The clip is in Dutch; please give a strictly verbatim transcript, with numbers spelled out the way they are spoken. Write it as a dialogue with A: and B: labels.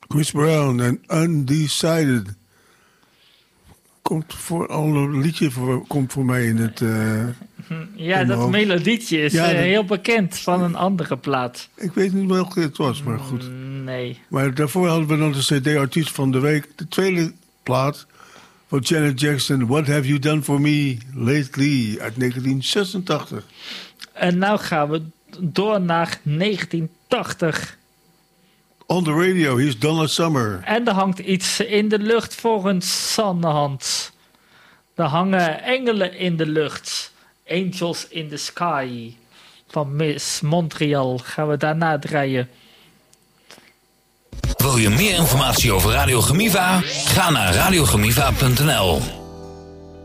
A: Chris Brown en Undecided. Komt voor al een liedje voor, komt voor mij in het... Uh,
B: ja, dat hoofd. melodietje is ja, uh, heel bekend van een andere plaat.
A: Ik weet niet welke het was, maar goed.
B: Nee.
A: Maar daarvoor hadden we dan de C D-artiest van de week. De tweede plaat van Janet Jackson. What Have You Done For Me Lately uit negentien zesentachtig.
B: En nou gaan we door naar negentien tachtig.
A: On the radio, hier is Donna Summer.
B: En er hangt iets in de lucht voor een Sannehand. Er hangen engelen in de lucht. Angels in the Sky. Van Miss Montreal gaan we daarna draaien.
C: Wil je meer informatie over Radio Gemiva? Ga naar radio gemiva punt n l.